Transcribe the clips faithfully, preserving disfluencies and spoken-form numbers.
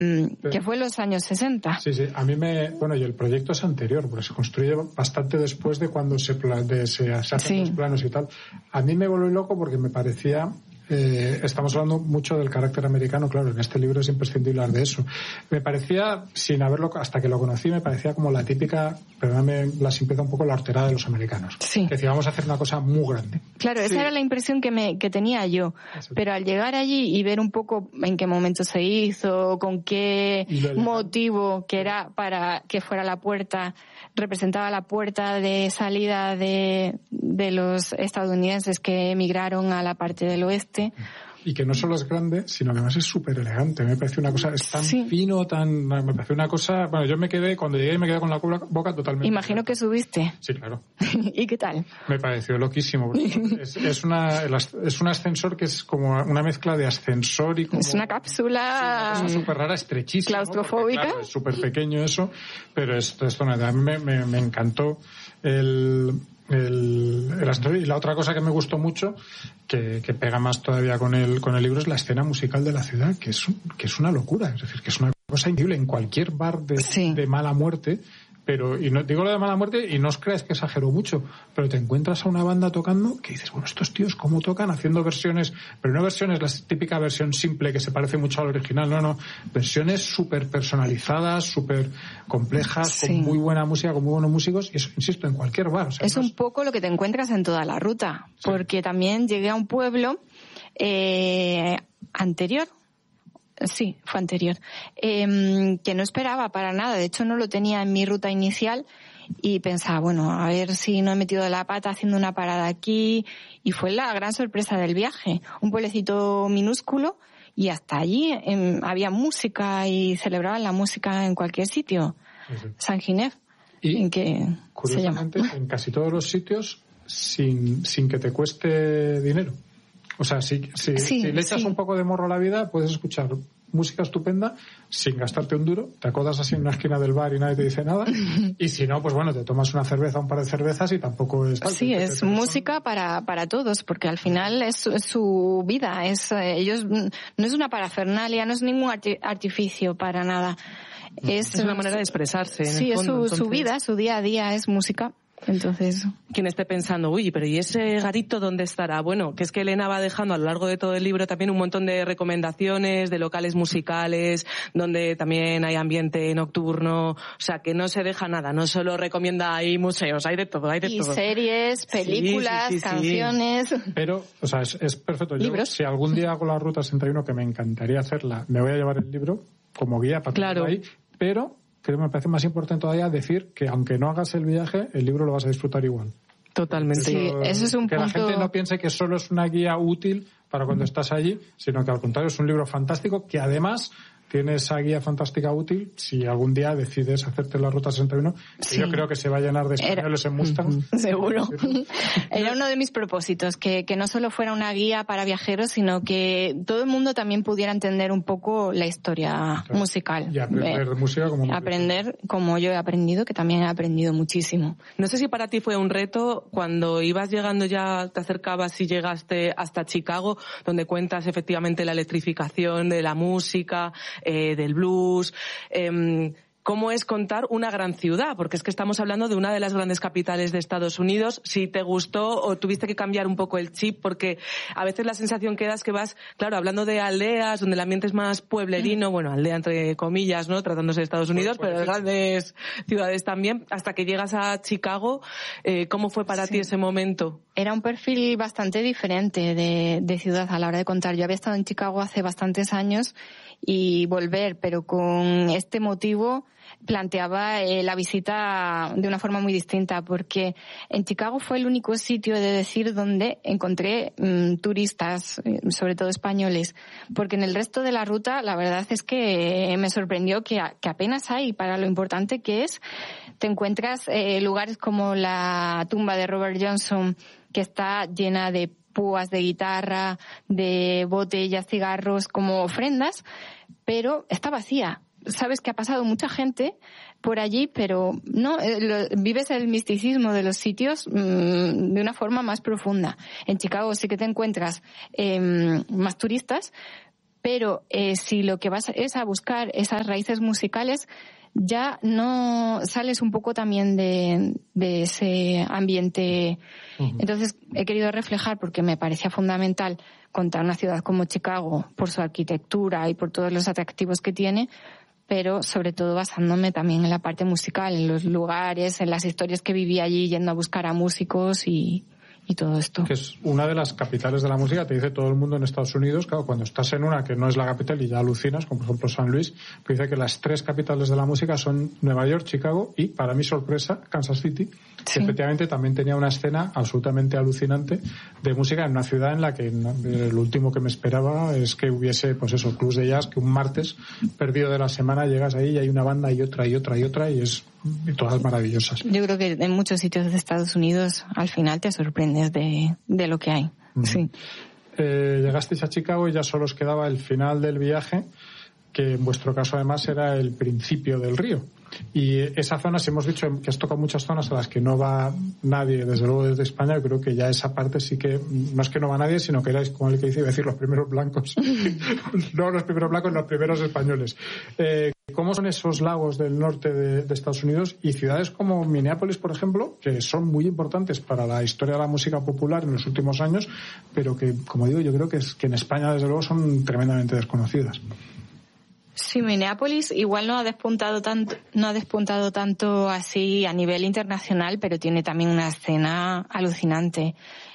que fue en los años sesenta. Sí, sí, a mí me... Bueno, y el proyecto es anterior, porque se construye bastante después de cuando se, pla, de, se, se hacen sí. los planos y tal. A mí me volvió loco porque me parecía... Eh, estamos hablando mucho del carácter americano, claro, en este libro es imprescindible hablar de eso. Me parecía, sin haberlo, hasta que lo conocí, me parecía como la típica, perdóname la simpleza, un poco la horterada de los americanos. Sí. Que decía, vamos a hacer una cosa muy grande. Claro, esa sí. era la impresión que me que tenía yo. Eso. Pero al llegar allí y ver un poco en qué momento se hizo, con qué motivo, que era para que fuera la puerta, representaba la puerta de salida de, de los estadounidenses que emigraron a la parte del oeste. Y que no solo es grande, sino que además es súper elegante. Me parece una cosa, es tan sí. fino, tan... Me parece una cosa... Bueno, yo me quedé, cuando llegué me quedé con la boca totalmente... Imagino que subiste. Sí, claro. ¿Y qué tal? Me pareció loquísimo. Es, es, una, es un ascensor que es como una mezcla de ascensor y como... Es una cápsula... Sí, una cosa súper rara, estrechísima. Claustrofóbica. ¿No? Porque, claro, es súper pequeño eso, pero esto, esto a mí me, me, me encantó el... El, el ascensor. Y la otra cosa que me gustó mucho, que, que pega más todavía con el, con el libro, es la escena musical de la ciudad, que es, que es una locura, es decir, que es una cosa increíble en cualquier bar de, sí. de mala muerte. Pero, y no digo lo de mala muerte, y no os creáis que exagero mucho, pero te encuentras a una banda tocando que dices, bueno, estos tíos cómo tocan, haciendo versiones, pero no versiones, la típica versión simple que se parece mucho al original, no, no, versiones súper personalizadas, súper complejas, sí. con muy buena música, con muy buenos músicos, y eso, insisto, en cualquier bar. O sea, es no un es... poco lo que te encuentras en toda la ruta, sí. porque también llegué a un pueblo eh, anterior, Sí, fue anterior. Eh, que no esperaba para nada. De hecho, no lo tenía en mi ruta inicial y pensaba, bueno, a ver si no he metido la pata haciendo una parada aquí. Y fue la gran sorpresa del viaje. Un pueblecito minúsculo y hasta allí eh, había música y celebraban la música en cualquier sitio. Sí. San Ginés. Y, en que curiosamente, se llama. en casi todos los sitios sin, sin que te cueste dinero. O sea, si, si, sí, si le echas sí. un poco de morro a la vida, puedes escuchar música estupenda sin gastarte un duro, te acodas así en una esquina del bar y nadie te dice nada, y si no, pues bueno, te tomas una cerveza, un par de cervezas y tampoco es... Sí, te, es te, te música para para todos, porque al final es, es su vida, es ellos no es una parafernalia, no es ningún arti- artificio para nada. Es, es una manera de expresarse. En sí, el fondo, es su, entonces... su vida, su día a día es música. Entonces, quien esté pensando, uy, pero ¿y ese garito dónde estará? Bueno, que es que Elena va dejando a lo largo de todo el libro también un montón de recomendaciones de locales musicales, donde también hay ambiente nocturno, o sea, que no se deja nada, no solo recomienda ahí museos, hay de todo, hay de y todo. Y series, películas, sí, sí, sí, canciones. Sí. Pero, o sea, es, es perfecto. Yo, ¿Libros? Si algún día hago la Ruta sesenta y uno, que me encantaría hacerla, me voy a llevar el libro como guía para claro. tenerlo ahí, pero... creo que me parece más importante todavía decir que aunque no hagas el viaje, el libro lo vas a disfrutar igual. Totalmente. Sí, eso, eso es un que punto... la gente no piense que solo es una guía útil para cuando estás allí, sino que al contrario es un libro fantástico que además tiene esa guía fantástica útil si algún día decides hacerte la Ruta sesenta y uno, que sí. yo creo que se va a llenar de españoles Era... en Mustang. Seguro. Era uno de mis propósitos, que, que no solo fuera una guía para viajeros, sino que todo el mundo también pudiera entender un poco la historia claro. musical. Y aprender eh, música como Aprender como yo he aprendido, que también he aprendido muchísimo. No sé si para ti fue un reto cuando ibas llegando ya, te acercabas y llegaste hasta Chicago, donde cuentas efectivamente la electrificación de la música, Eh, del blues, eh, cómo es contar una gran ciudad, porque es que estamos hablando de una de las grandes capitales de Estados Unidos. Si te gustó o tuviste que cambiar un poco el chip, porque a veces la sensación que da es que vas, claro, hablando de aldeas donde el ambiente es más pueblerino, bueno, aldea entre comillas, ¿no?, tratándose de Estados Unidos, pues, pues, pero de grandes ciudades también, hasta que llegas a Chicago. Eh, ¿cómo fue para sí. ti ese momento? Era un perfil bastante diferente de, de ciudad a la hora de contar. Yo había estado en Chicago hace bastantes años y volver, pero con este motivo planteaba eh, la visita de una forma muy distinta, porque en Chicago fue el único sitio, de decir, donde encontré mmm, turistas, sobre todo españoles, porque en el resto de la ruta la verdad es que me sorprendió que, a, que apenas hay, para lo importante que es. Te encuentras eh, lugares como la tumba de Robert Johnson, que está llena de púas de guitarra, de botellas, cigarros, como ofrendas, pero está vacía. Sabes que ha pasado mucha gente por allí, pero no, lo, vives el misticismo de los sitios mmm, de una forma más profunda. En Chicago sí que te encuentras eh, más turistas, pero eh, si lo que vas es a buscar esas raíces musicales, ya no sales un poco también de, de ese ambiente. Uh-huh. Entonces he querido reflejar, porque me parecía fundamental contar una ciudad como Chicago por su arquitectura y por todos los atractivos que tiene, pero sobre todo basándome también en la parte musical, en los lugares, en las historias que viví allí yendo a buscar a músicos y, y todo esto. Que es una de las capitales de la música, te dice todo el mundo en Estados Unidos. Claro, cuando estás en una que no es la capital y ya alucinas, como por ejemplo San Luis, pues dice que las tres capitales de la música son Nueva York, Chicago y, para mi sorpresa, Kansas City, que sí. efectivamente también tenía una escena absolutamente alucinante de música en una ciudad en la que lo último que me esperaba es que hubiese, pues eso, clubs de jazz, que un martes perdido de la semana llegas ahí y hay una banda y otra y otra y otra y es y todas maravillosas. Yo creo que en muchos sitios de Estados Unidos al final te sorprendes de, de lo que hay. Uh-huh. Sí. Eh, llegasteis a Chicago y ya solo os quedaba el final del viaje, que en vuestro caso además era el principio del río. Y esa zona, si hemos dicho que has tocado muchas zonas a las que no va nadie, desde luego desde España, yo creo que ya esa parte sí que, no es que no va nadie, sino que erais, como el que dice, iba a decir, los primeros blancos. No los primeros blancos, los primeros españoles. Eh, ¿Cómo son esos lagos del norte de, de Estados Unidos y ciudades como Minneapolis, por ejemplo, que son muy importantes para la historia de la música popular en los últimos años, pero que, como digo, yo creo que, es, que en España, desde luego, son tremendamente desconocidas? Sí, Minneapolis igual no ha despuntado tanto, no ha despuntado tanto así a nivel internacional, pero tiene también una escena alucinante.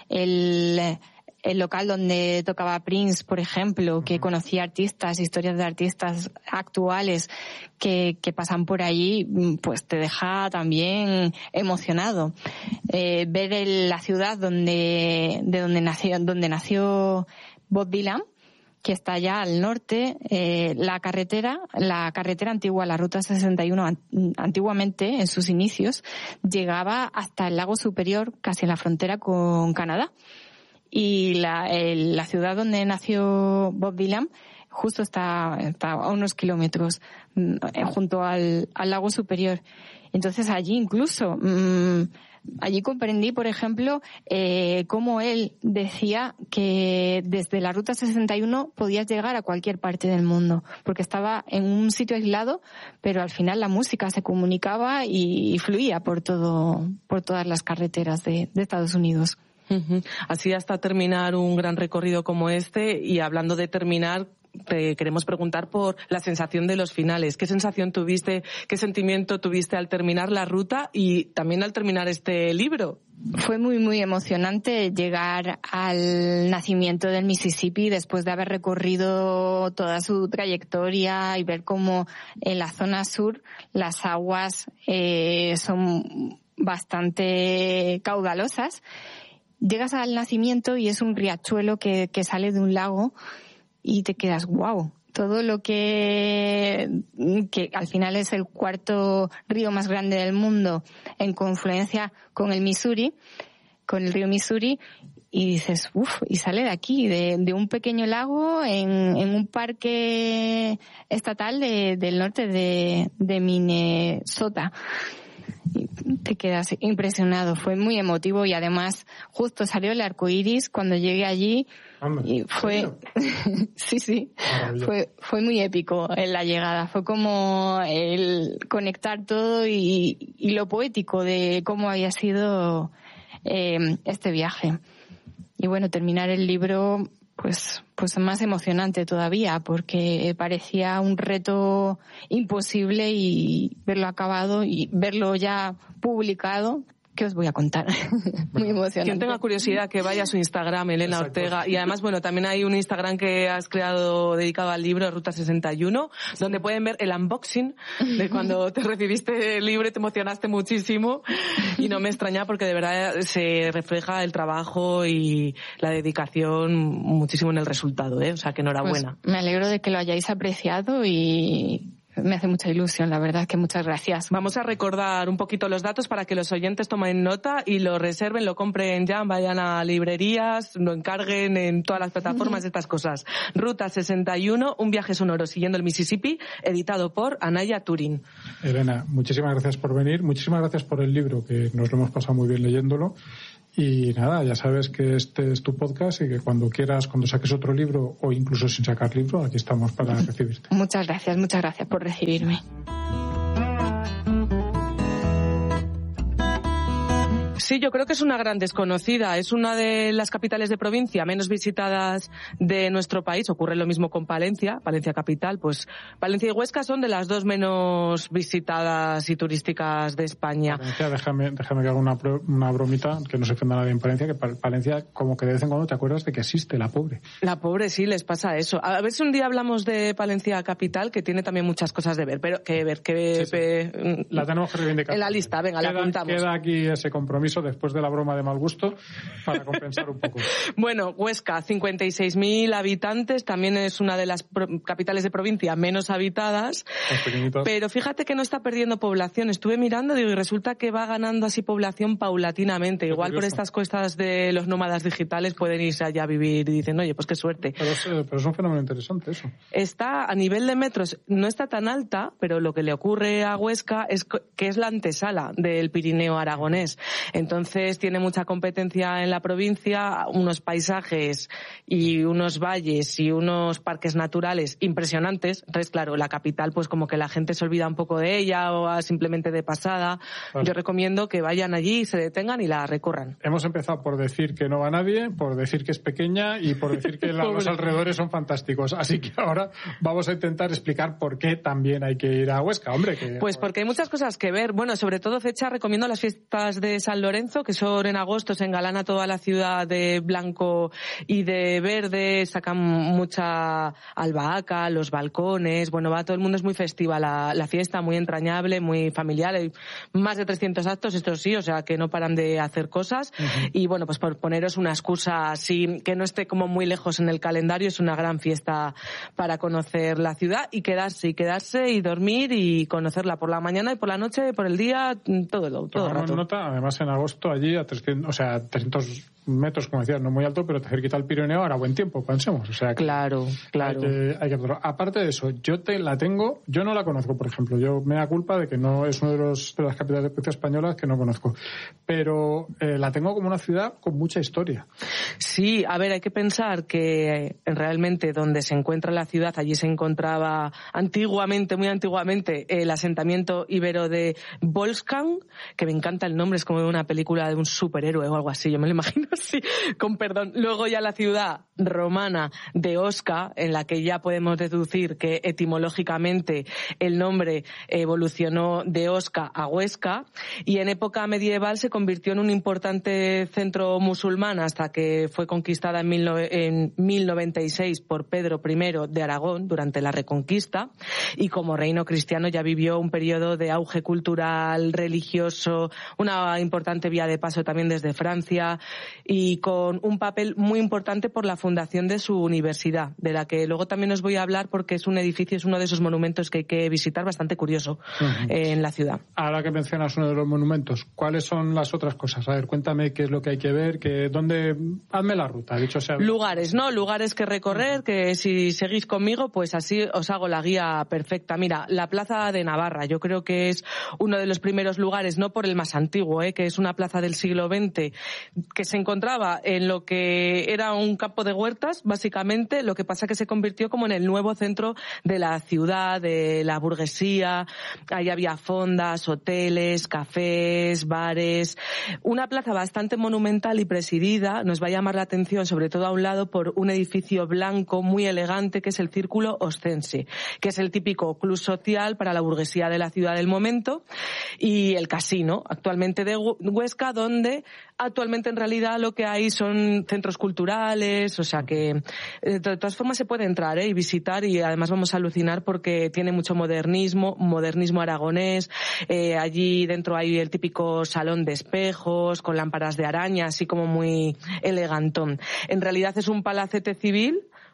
El, el local donde tocaba Prince, por ejemplo, que conocía artistas, historias de artistas actuales que, que pasan por allí, pues te deja también emocionado. Eh, ver el, la ciudad donde, de donde nació, donde nació Bob Dylan, que está allá al norte, eh, la carretera, la carretera antigua, la Ruta sesenta y uno, antiguamente, en sus inicios, llegaba hasta el lago Superior, casi en la frontera con Canadá. Y la, el, la ciudad donde nació Bob Dylan justo está, está a unos kilómetros, eh, junto al, al lago Superior. Entonces allí incluso... Mmm, Allí comprendí, por ejemplo, eh, cómo él decía que desde la Ruta sesenta y uno podías llegar a cualquier parte del mundo, porque estaba en un sitio aislado, pero al final la música se comunicaba y, y fluía por todo, por todas las carreteras de, de Estados Unidos. Uh-huh. Así hasta terminar un gran recorrido como este, y hablando de terminar, te queremos preguntar por la sensación de los finales. ¿Qué sensación tuviste, qué sentimiento tuviste al terminar la ruta y también al terminar este libro? Fue muy, muy emocionante llegar al nacimiento del Mississippi después de haber recorrido toda su trayectoria y ver cómo en la zona sur las aguas eh, son bastante caudalosas. Llegas al nacimiento y es un riachuelo que, que sale de un lago y te quedas, wow, todo lo que, que al final es el cuarto río más grande del mundo en confluencia con el Missouri, con el río Missouri, y dices, uff, y sale de aquí, de, de un pequeño lago en, en un parque estatal de, del norte de, de Minnesota. Y te quedas impresionado, fue muy emotivo y además justo salió el arco iris cuando llegué allí. Hombre, y fue sí sí fue fue muy épico en la llegada, fue como el conectar todo y, y lo poético de cómo había sido eh, este viaje. Y bueno, terminar el libro pues pues más emocionante todavía, porque parecía un reto imposible y verlo acabado y verlo ya publicado. ¿Qué os voy a contar? Muy emocionante. Quien tenga curiosidad que vaya a su Instagram, Elena Exacto. Ortega. Y además, bueno, también hay un Instagram que has creado dedicado al libro, Ruta sesenta y uno, sí. donde pueden ver el unboxing de cuando te recibiste el libro y te emocionaste muchísimo. Y no me extraña porque de verdad se refleja el trabajo y la dedicación muchísimo en el resultado, ¿eh? O sea, que enhorabuena. Pues me alegro de que lo hayáis apreciado y... me hace mucha ilusión, la verdad, que muchas gracias. Vamos a recordar un poquito los datos para que los oyentes tomen nota y lo reserven, lo compren ya, vayan a librerías, lo encarguen en todas las plataformas, estas cosas. Ruta sesenta y uno, un viaje sonoro siguiendo el Mississippi, editado por Anaya Turín. Elena, muchísimas gracias por venir, muchísimas gracias por el libro, que nos lo hemos pasado muy bien leyéndolo. Y nada, ya sabes que este es tu podcast y que cuando quieras, cuando saques otro libro o incluso sin sacar libro, aquí estamos para recibirte. Muchas gracias, muchas gracias por recibirme. Sí, yo creo que es una gran desconocida. Es una de las capitales de provincia menos visitadas de nuestro país. Ocurre lo mismo con Palencia, Palencia capital. Pues Palencia y Huesca son de las dos menos visitadas y turísticas de España. Palencia, déjame, déjame que haga una, una bromita, que no se ofenda nadie en Palencia, que Palencia como que de vez en cuando te acuerdas de que existe, la pobre. La pobre, sí, les pasa eso. A ver si un día hablamos de Palencia capital, que tiene también muchas cosas de ver, pero que ver, que... Sí, sí. Pe, la tenemos que reivindicar. En la lista, venga, queda, la apuntamos. Queda aquí ese compromiso después de la broma de mal gusto para compensar un poco. Bueno, Huesca, cincuenta y seis mil habitantes, también es una de las pro- capitales de provincia menos habitadas, pero fíjate que no está perdiendo población. Estuve mirando, digo, y resulta que va ganando así población paulatinamente. Igual por estas cuestas de los nómadas digitales pueden irse allá a vivir y dicen, oye, pues qué suerte. Pero es, pero es un fenómeno interesante eso. Está a nivel de metros, no está tan alta, pero lo que le ocurre a Huesca es que es la antesala del Pirineo aragonés. Entonces tiene mucha competencia en la provincia, unos paisajes y unos valles y unos parques naturales impresionantes. Entonces, claro, la capital, pues como que la gente se olvida un poco de ella o simplemente de pasada. Vale. Yo recomiendo que vayan allí, se detengan y la recorran. Hemos empezado por decir que no va nadie, por decir que es pequeña y por decir que la, los alrededores son fantásticos. Así que ahora vamos a intentar explicar por qué también hay que ir a Huesca, hombre. Que, pues porque hay muchas cosas que ver. Bueno, sobre todo fecha, recomiendo las fiestas de San Lorenzo, que son en agosto, se engalana toda la ciudad de blanco y de verde, sacan mucha albahaca, los balcones, bueno, va todo el mundo, es muy festiva la, la fiesta, muy entrañable, muy familiar, hay más de trescientos actos, esto sí, o sea que no paran de hacer cosas. Uh-huh. Y bueno, pues por poneros una excusa así, que no esté como muy lejos en el calendario, es una gran fiesta para conocer la ciudad y quedarse, y quedarse y dormir y conocerla por la mañana y por la noche, por el día, todo, todo, todo el rato. Nota, además en agosto allí a trescientos, o sea, trescientos metros, como decías, no muy alto, pero cerquita al Pirineo, ahora buen tiempo, pensemos. O sea, que claro, claro. Hay que, hay que, aparte de eso, yo te la tengo, yo no la conozco, por ejemplo, yo me da culpa de que no es una de, los, de las capitales de provincia españolas que no conozco, pero eh, la tengo como una ciudad con mucha historia. Sí, a ver, hay que pensar que realmente donde se encuentra la ciudad, allí se encontraba antiguamente, muy antiguamente, el asentamiento íbero de Volscan, que me encanta el nombre, es como de una película de un superhéroe o algo así, yo me lo imagino así, con perdón. Luego ya la ciudad romana de Osca, en la que ya podemos deducir que etimológicamente el nombre evolucionó de Osca a Huesca, y en época medieval se convirtió en un importante centro musulmán hasta que fue conquistada en, mil nove- en mil noventa y seis por Pedro primero de Aragón durante la Reconquista, y como reino cristiano ya vivió un periodo de auge cultural, religioso, una importante vía de paso también desde Francia, y con un papel muy importante por la fundación de su universidad, de la que luego también os voy a hablar porque es un edificio, es uno de esos monumentos que hay que visitar, bastante curioso. Uh-huh. eh, en la ciudad. Ahora que mencionas uno de los monumentos, ¿cuáles son las otras cosas? A ver, cuéntame qué es lo que hay que ver, que dónde, hazme la ruta, dicho sea. Lugares, ¿no? Lugares que recorrer, que si seguís conmigo, pues así os hago la guía perfecta. Mira, la Plaza de Navarra, yo creo que es uno de los primeros lugares, no por el más antiguo, ¿eh? Que es una plaza del siglo veinte, que se encontraba en lo que era un campo de huertas, básicamente, lo que pasa que se convirtió como en el nuevo centro de la ciudad, de la burguesía. Ahí había fondas, hoteles, cafés, bares, una plaza bastante monumental y presidida. Nos va a llamar la atención, sobre todo a un lado, por un edificio blanco muy elegante que es el Círculo Oscense, que es el típico club social para la burguesía de la ciudad del momento, y el casino, actualmente de Huesca, donde actualmente en realidad lo que hay son centros culturales, o sea que de todas formas se puede entrar ¿eh? y visitar, y además vamos a alucinar porque tiene mucho modernismo, modernismo aragonés. Eh, allí dentro hay el típico salón de espejos con lámparas de araña, así como muy elegantón. En realidad es un palacete civil,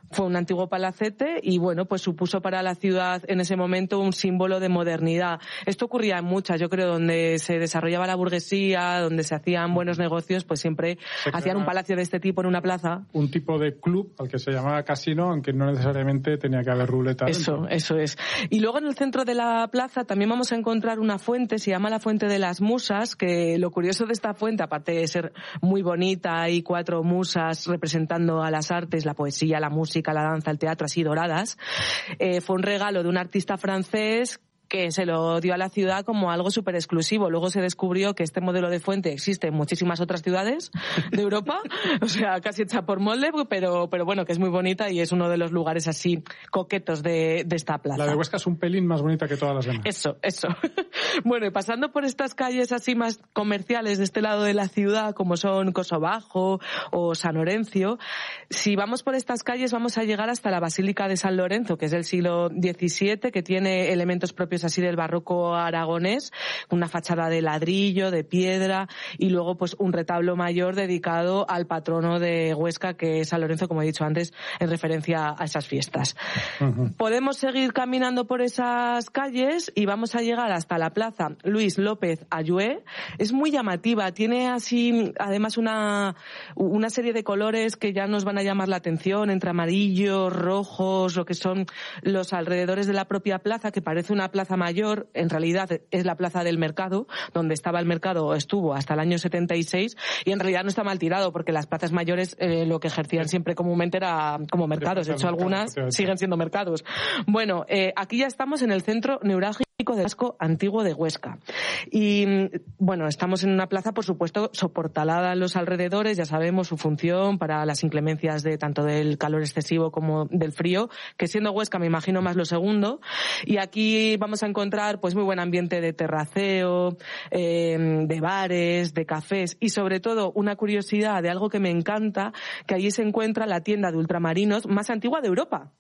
fue un antiguo palacete y, bueno, pues supuso para la ciudad en ese momento un símbolo de modernidad. Esto ocurría en muchas, yo creo, donde se desarrollaba la burguesía, donde se hacían buenos negocios, pues siempre se hacían un palacio de este tipo en una plaza. Un tipo de club al que se llamaba casino, aunque no necesariamente tenía que haber ruleta. Eso, dentro. Eso es. Y luego en el centro de la plaza también vamos a encontrar una fuente, se llama la Fuente de las Musas, que lo curioso de esta fuente, aparte de ser muy bonita, hay cuatro musas representando a las artes, la poesía, la música, la danza, el teatro, así doradas. Eh, fue un regalo de un artista francés que se lo dio a la ciudad como algo súper exclusivo. Luego se descubrió que este modelo de fuente existe en muchísimas otras ciudades de Europa, o sea, casi hecha por molde, pero, pero bueno, que es muy bonita y es uno de los lugares así coquetos de, de esta plaza. La de Huesca es un pelín más bonita que todas las demás. Eso, eso. Bueno, y pasando por estas calles así más comerciales de este lado de la ciudad, como son Coso Bajo o San Lorenzo, si vamos por estas calles vamos a llegar hasta la Basílica de San Lorenzo, que es del siglo diecisiete, que tiene elementos propios así del barroco aragonés, una fachada de ladrillo, de piedra, y luego pues un retablo mayor dedicado al patrono de Huesca, que es San Lorenzo, como he dicho antes, en referencia a esas fiestas. Uh-huh. Podemos seguir caminando por esas calles y vamos a llegar hasta la plaza Luis López Ayué. Es muy llamativa, tiene así además una, una serie de colores que ya nos van a llamar la atención, entre amarillos, rojos, lo que son los alrededores de la propia plaza, que parece una plaza mayor, en realidad es la plaza del mercado, donde estaba el mercado, estuvo hasta el año setenta y seis, y en realidad no está mal tirado, porque las plazas mayores eh, lo que ejercían siempre comúnmente era como mercados, de hecho algunas siguen siendo mercados. Bueno, eh, aquí ya estamos en el centro neurálgico del casco antiguo de Huesca. Y bueno, estamos en una plaza, por supuesto, soportalada en los alrededores, ya sabemos su función para las inclemencias de tanto del calor excesivo como del frío, que siendo Huesca me imagino más lo segundo. Y aquí vamos a encontrar pues muy buen ambiente de terraceo, eh, de bares, de cafés y sobre todo una curiosidad de algo que me encanta, que allí se encuentra la tienda de ultramarinos más antigua de Europa.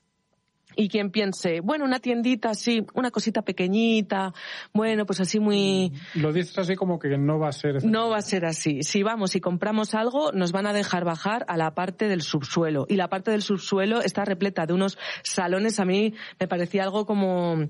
Y quien piense, bueno, una tiendita así, una cosita pequeñita, bueno, pues así muy... Lo dices así como que no va a ser... No va a ser así. Si vamos y compramos algo, nos van a dejar bajar a la parte del subsuelo. Y la parte del subsuelo está repleta de unos salones, a mí me parecía algo como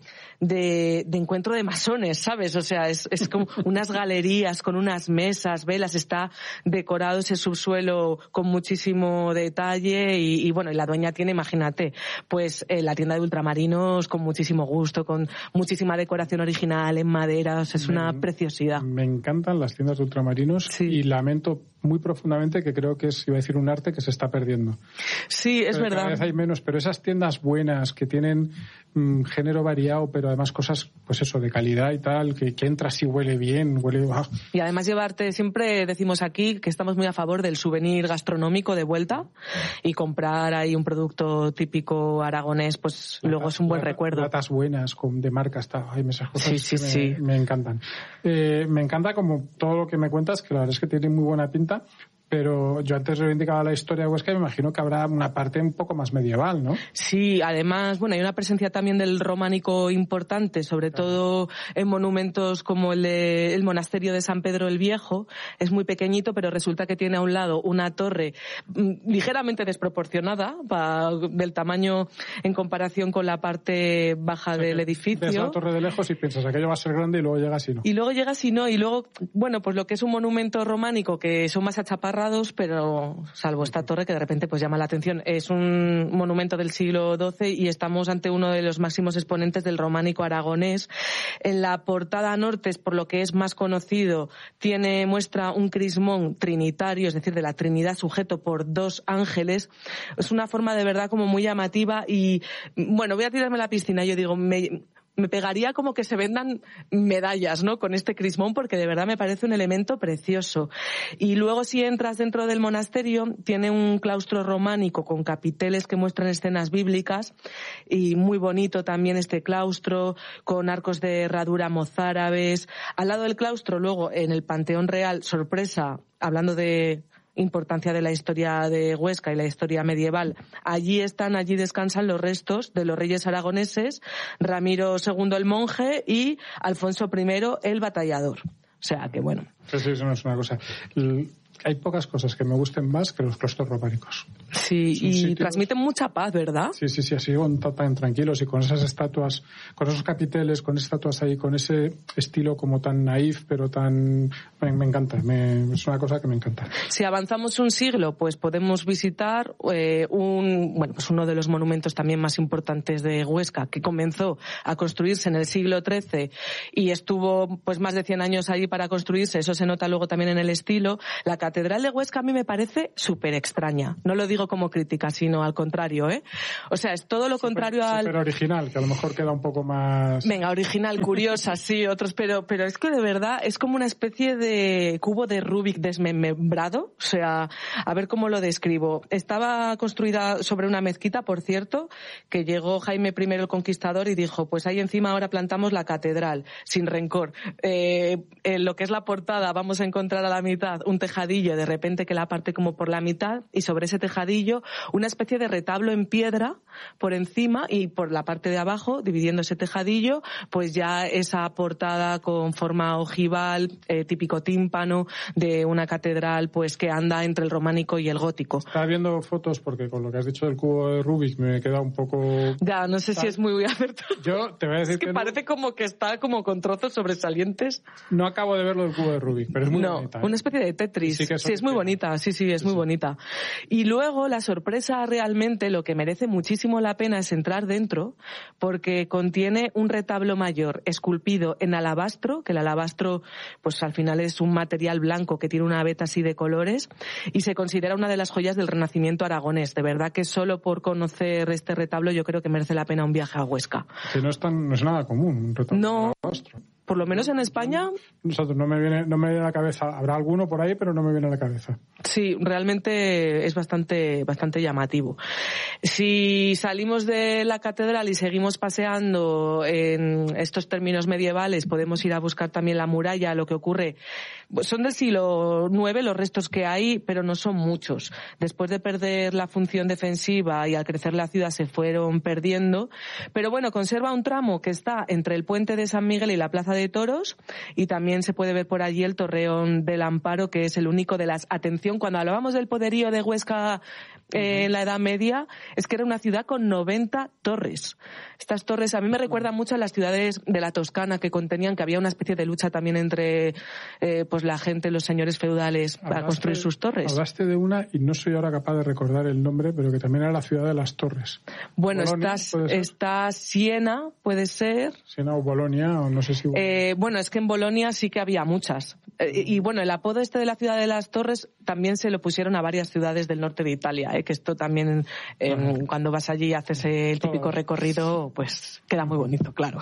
de, de encuentro de masones, ¿sabes? O sea, es, es como unas galerías con unas mesas, velas, está decorado ese subsuelo con muchísimo detalle y, y bueno, y la dueña tiene, imagínate, pues el la tienda de ultramarinos con muchísimo gusto, con muchísima decoración original en madera, o sea, es una me, preciosidad. Me encantan las tiendas de ultramarinos sí. Y lamento muy profundamente que creo que es, iba a decir, un arte que se está perdiendo. Sí, es pero verdad. Cada vez hay menos, pero esas tiendas buenas que tienen mmm, género variado, pero además cosas, pues eso, de calidad y tal, que, que entras y huele bien, huele... ¡Ah! Y además llevarte, siempre decimos aquí que estamos muy a favor del souvenir gastronómico de vuelta y comprar ahí un producto típico aragonés, pues latas, luego es un buen latas, recuerdo. Latas buenas, con, de marca, está, hay esas cosas sí, sí, que me, sí. me encantan. Eh, me encanta como todo lo que me cuentas, que la verdad es que tiene muy buena pinta. Pero yo antes reivindicaba la historia de Huesca y me imagino que habrá una parte un poco más medieval, ¿no? Sí, además, bueno, hay una presencia también del románico importante, sobre claro. todo en monumentos como el, de, el monasterio de San Pedro el Viejo. Es muy pequeñito, pero resulta que tiene a un lado una torre ligeramente desproporcionada pa, del tamaño en comparación con la parte baja o sea, del edificio. Ves la torre de lejos y piensas, aquello va a ser grande y luego llegas y no. Y luego llegas y no, y luego, bueno, pues lo que es un monumento románico que son más achaparrados, pero salvo esta torre que de repente pues llama la atención. Es un monumento del siglo doce y estamos ante uno de los máximos exponentes del románico aragonés. En la portada norte, es por lo que es más conocido, tiene muestra un crismón trinitario, es decir, de la Trinidad sujeto por dos ángeles. Es una forma de verdad como muy llamativa y, bueno, voy a tirarme a la piscina. Yo digo, me... me pegaría como que se vendan medallas, ¿no? Con este crismón, porque de verdad me parece un elemento precioso. Y luego si entras dentro del monasterio, tiene un claustro románico con capiteles que muestran escenas bíblicas y muy bonito también este claustro, con arcos de herradura mozárabes. Al lado del claustro, luego, en el Panteón Real, sorpresa, hablando de importancia de la historia de Huesca y la historia medieval. Allí están, allí descansan los restos de los reyes aragoneses, Ramiro segundo el monje y Alfonso primero el batallador. O sea que bueno. Sí, sí, eso no es una cosa. hay pocas cosas que me gusten más que los claustros románicos. Sí, y sitios... transmiten mucha paz, ¿verdad? Sí, sí, sí, así tan tranquilos y con esas estatuas, con esos capiteles, con esas estatuas ahí, con ese estilo como tan naif, pero tan... Me, me encanta, me, es una cosa que me encanta. Si avanzamos un siglo, pues podemos visitar eh, un, bueno, pues uno de los monumentos también más importantes de Huesca, que comenzó a construirse en el siglo trece y estuvo pues más de cien años allí para construirse. Eso se nota luego también en el estilo. La Catedral de Huesca a mí me parece súper extraña. No lo digo como crítica, sino al contrario, ¿eh? O sea, es todo lo super, contrario al... Súper original, que a lo mejor queda un poco más... Venga, original, curiosa, sí, otros, pero, pero es que de verdad es como una especie de cubo de Rubik desmembrado. O sea, a ver cómo lo describo. Estaba construida sobre una mezquita, por cierto, que llegó Jaime primero el Conquistador y dijo, pues ahí encima ahora plantamos la catedral, sin rencor. Eh, en lo que es la portada vamos a encontrar a la mitad un tejadillo de repente que la parte como por la mitad y sobre ese tejadillo una especie de retablo en piedra por encima y por la parte de abajo, dividiendo ese tejadillo, pues ya esa portada con forma ojival, eh, típico tímpano de una catedral pues que anda entre el románico y el gótico. Estaba viendo fotos porque con lo que has dicho del cubo de Rubik me queda un poco... Ya, no sé si es muy acertado. Yo te voy a decir es que, que parece no... como que está como con trozos sobresalientes. No acabo de verlo del cubo de Rubik, pero es muy no, bonita. ¿eh? Una especie de Tetris. Sí, sí es muy bonita, sí, sí, es sí, muy sí. bonita. Y luego la sorpresa realmente, lo que merece muchísimo la pena es entrar dentro, porque contiene un retablo mayor esculpido en alabastro, que el alabastro pues al final es un material blanco que tiene una veta así de colores, y se considera una de las joyas del Renacimiento aragonés. De verdad que solo por conocer este retablo yo creo que merece la pena un viaje a Huesca. Que no es, tan, no es nada común, un retablo no. de alabastro. Por lo menos en España... Nosotros no me viene, no me viene a la cabeza. Habrá alguno por ahí, pero no me viene a la cabeza. Sí, realmente es bastante, bastante llamativo. Si salimos de la catedral y seguimos paseando en estos términos medievales, podemos ir a buscar también la muralla. Lo que ocurre, son del siglo nueve los restos que hay, pero no son muchos. Después de perder la función defensiva y al crecer la ciudad se fueron perdiendo. Pero bueno, conserva un tramo que está entre el puente de San Miguel y la plaza de Toros, y también se puede ver por allí el Torreón del Amparo, que es el único de las... Atención, cuando hablábamos del poderío de Huesca eh, en la Edad Media, es que era una ciudad con noventa torres. Estas torres a mí me recuerdan mucho a las ciudades de la Toscana, que contenían, que había una especie de lucha también entre eh, pues la gente, los señores feudales, para hablaste, construir sus torres. Hablaste de una, y no soy ahora capaz de recordar el nombre, pero que también era la ciudad de las torres. Bueno, Bolonia, está, está Siena, puede ser. Siena o Bolonia, o no sé si... Eh, bueno, es que en Bolonia sí que había muchas. Eh, y bueno, el apodo este de la ciudad de las torres también se lo pusieron a varias ciudades del norte de Italia, eh, que esto también, eh, uh-huh. cuando vas allí y haces el típico recorrido, pues queda muy bonito, claro.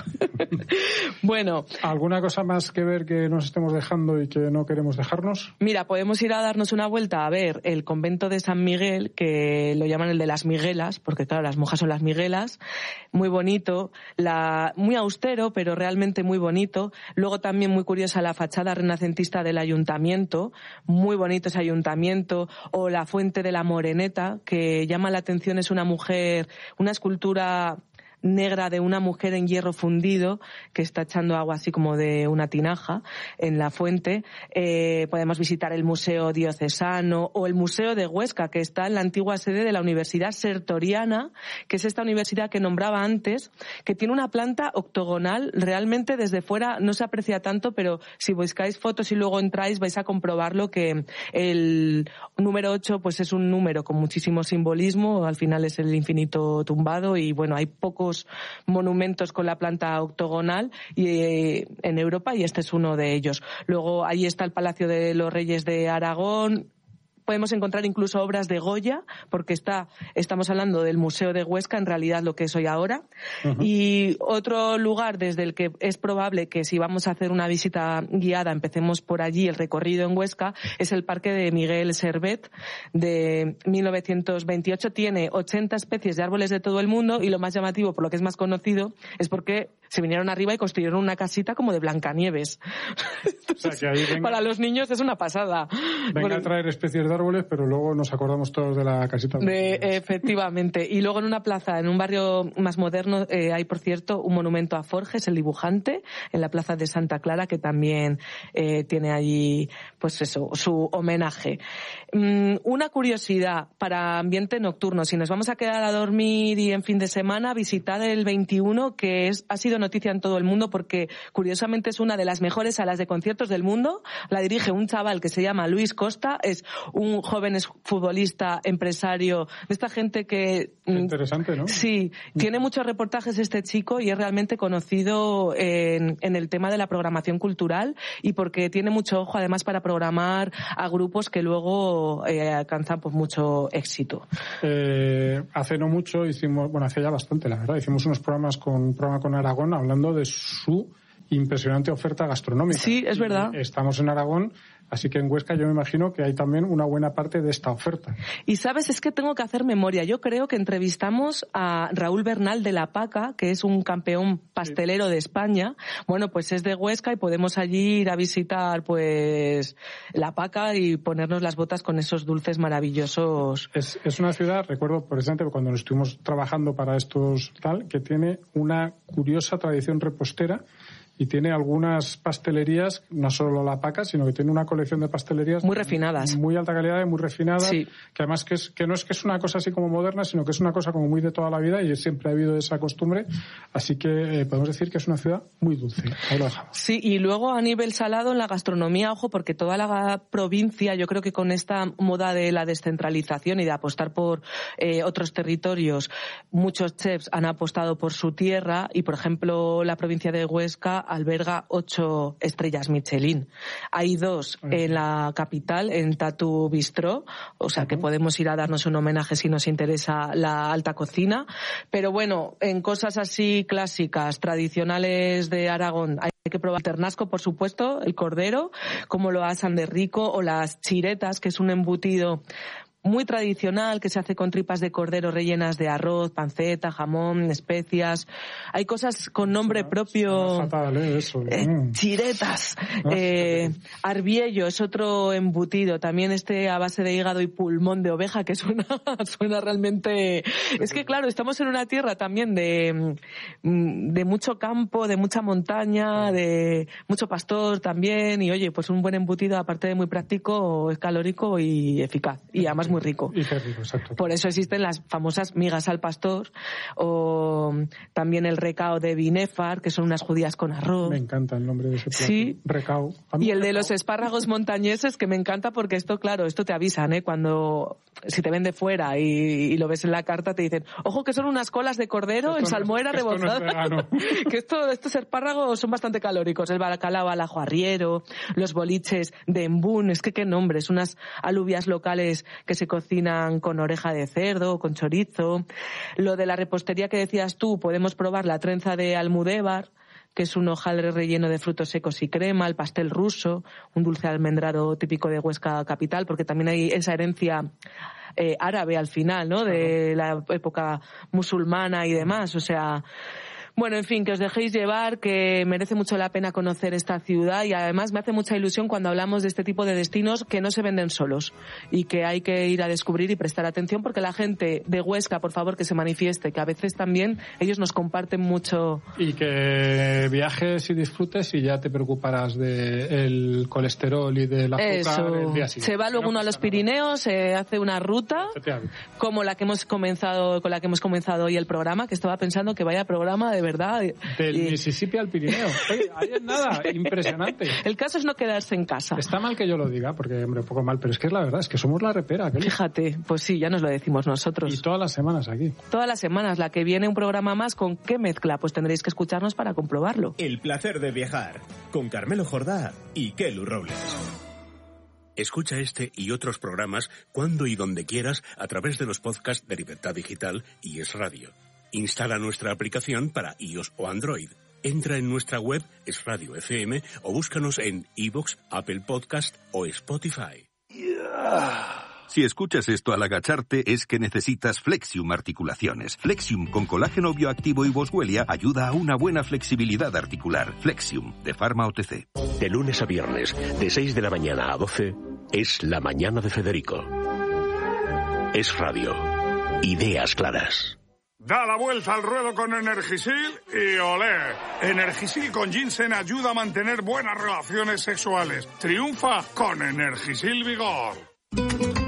Bueno. ¿Alguna cosa más que ver que nos estemos dejando y que no queremos dejarnos? Mira, podemos ir a darnos una vuelta a ver el convento de San Miguel, que lo llaman el de las Miguelas, porque claro, las monjas son las Miguelas. Muy bonito, la, muy austero, pero realmente muy bonito. Luego también muy curiosa la fachada renacentista del ayuntamiento, muy bonito ese ayuntamiento, o la fuente de la Moreneta, que llama la atención, es una mujer, una escultura negra de una mujer en hierro fundido que está echando agua así como de una tinaja en la fuente. Eh, podemos visitar el Museo Diocesano o el Museo de Huesca, que está en la antigua sede de la Universidad Sertoriana, que es esta universidad que nombraba antes, que tiene una planta octogonal. Realmente desde fuera no se aprecia tanto, pero si buscáis fotos y luego entráis vais a comprobarlo, que el número ocho pues es un número con muchísimo simbolismo. Al final es el infinito tumbado y bueno, hay pocos monumentos con la planta octogonal y, eh, en Europa, y este es uno de ellos. Luego ahí está el Palacio de los Reyes de Aragón. Podemos encontrar incluso obras de Goya, porque está, estamos hablando del Museo de Huesca, en realidad lo que es hoy ahora. Uh-huh. Y otro lugar desde el que es probable que si vamos a hacer una visita guiada empecemos por allí el recorrido en Huesca, es el Parque de Miguel Servet de mil novecientos veintiocho. Tiene ochenta especies de árboles de todo el mundo, y lo más llamativo, por lo que es más conocido, es porque se vinieron arriba y construyeron una casita como de Blancanieves. Entonces, o sea, que ahí venga, para los niños es una pasada. Venga Por, a traer especies de árboles, pero luego nos acordamos todos de la casita. De, efectivamente. Y luego en una plaza, en un barrio más moderno, eh, hay, por cierto, un monumento a Forges, el dibujante, en la plaza de Santa Clara, que también eh, tiene allí, pues eso, su homenaje. Mm, una curiosidad para ambiente nocturno. Si nos vamos a quedar a dormir y en fin de semana, visitad el veintiuno, que es, ha sido noticia en todo el mundo porque, curiosamente, es una de las mejores salas de conciertos del mundo. La dirige un chaval que se llama Luis Costa, es un joven futbolista, empresario, de esta gente que... Interesante, ¿no? Sí, tiene muchos reportajes este chico y es realmente conocido en, en el tema de la programación cultural y porque tiene mucho ojo además para programar a grupos que luego eh, alcanzan pues mucho éxito. Eh, hace no mucho hicimos, bueno, hace ya bastante la verdad, hicimos unos programas con un programa con Aragón hablando de su impresionante oferta gastronómica. Sí, es verdad. Y estamos en Aragón, así que en Huesca yo me imagino que hay también una buena parte de esta oferta. Y sabes, es que tengo que hacer memoria. Yo creo que entrevistamos a Raúl Bernal de La Paca, que es un campeón pastelero sí. de España. Bueno, pues es de Huesca y podemos allí ir a visitar pues La Paca y ponernos las botas con esos dulces maravillosos. Es, es una ciudad, recuerdo precisamente cuando nos estuvimos trabajando para estos tal, que tiene una curiosa tradición repostera. Y tiene algunas pastelerías, no solo La Paca, sino que tiene una colección de pastelerías muy refinadas, muy alta calidad y muy refinadas, sí. que además que, es, que no es que es una cosa así como moderna, sino que es una cosa como muy de toda la vida y siempre ha habido esa costumbre, así que eh, podemos decir que es una ciudad muy dulce. Ahí lo dejamos. Sí, y luego a nivel salado en la gastronomía, ojo, porque toda la provincia, yo creo que con esta moda de la descentralización y de apostar por eh, otros territorios, muchos chefs han apostado por su tierra y, por ejemplo, la provincia de Huesca alberga ocho estrellas Michelin. Hay dos en la capital, en Tatu Bistró, o sea que podemos ir a darnos un homenaje si nos interesa la alta cocina. Pero bueno, en cosas así clásicas, tradicionales de Aragón, hay que probar el ternasco, por supuesto, el cordero, como lo asan de rico, o las chiretas, que es un embutido muy tradicional que se hace con tripas de cordero rellenas de arroz, panceta, jamón, especias. Hay cosas con nombre propio. Fatal, ¿eh? Eso. Eh, mm. Chiretas. Eh, arbiello es otro embutido, también este a base de hígado y pulmón de oveja, que suena, suena realmente... Es que claro, estamos en una tierra también de, de mucho campo, de mucha montaña, de mucho pastor también, y oye, pues un buen embutido, aparte de muy práctico, es calórico y eficaz. Y además muy rico. Y qué rico, exacto. Por eso existen las famosas migas al pastor o también el recao de Binefar, que son unas judías con arroz. Me encanta el nombre de ese plato. Sí. Recao. Y el recao. de los espárragos montañeses, que me encanta porque esto, claro, esto te avisan, ¿eh? Cuando, si te ven de fuera y, y lo ves en la carta, te dicen, ojo que son unas colas de cordero esto en salmuera no, rebozada. No que esto, estos espárragos son bastante calóricos. El bacalao al ajo arriero, los boliches de embún, es que qué nombres, unas alubias locales que se cocinan con oreja de cerdo, con chorizo. Lo de la repostería que decías tú, podemos probar la trenza de almudévar, que es un hojaldre relleno de frutos secos y crema, el pastel ruso, un dulce almendrado típico de Huesca capital, porque también hay esa herencia eh, árabe al final, ¿no? De la época musulmana y demás, o sea... Bueno, en fin, que os dejéis llevar, que merece mucho la pena conocer esta ciudad y además me hace mucha ilusión cuando hablamos de este tipo de destinos que no se venden solos y que hay que ir a descubrir y prestar atención porque la gente de Huesca, por favor, que se manifieste, que a veces también ellos nos comparten mucho. Y que viajes y disfrutes y ya te preocuparás del colesterol y del azúcar. Eso. El día siguiente. Se va luego no uno a los nada. Pirineos, se hace una ruta como la que hemos comenzado, con la que hemos comenzado hoy el programa, que estaba pensando que vaya programa de verdad. Del y... Mississippi al Pirineo. Oye, ahí es nada, impresionante. El caso es no quedarse en casa. Está mal que yo lo diga, porque, hombre, un poco mal, pero es que es la verdad, es que somos la repera. Fíjate, pues sí, ya nos lo decimos nosotros. Y todas las semanas aquí. Todas las semanas, la que viene un programa más, ¿con qué mezcla? Pues tendréis que escucharnos para comprobarlo. El placer de viajar, con Carmelo Jordá y Kelu Robles. Escucha este y otros programas cuando y donde quieras a través de los podcasts de Libertad Digital y Es Radio. Instala nuestra aplicación para iOS o Android. Entra en nuestra web Es Radio F M o búscanos en iVoox, Apple Podcast o Spotify. Yeah. Si escuchas esto al agacharte es que necesitas Flexium Articulaciones. Flexium con colágeno bioactivo y boswellia ayuda a una buena flexibilidad articular. Flexium, de Pharma O T C. De lunes a viernes, de seis de la mañana a doce, es La Mañana de Federico. Es radio. Ideas claras. Da la vuelta al ruedo con Energisil y olé. Energisil con ginseng ayuda a mantener buenas relaciones sexuales. Triunfa con Energisil Vigor.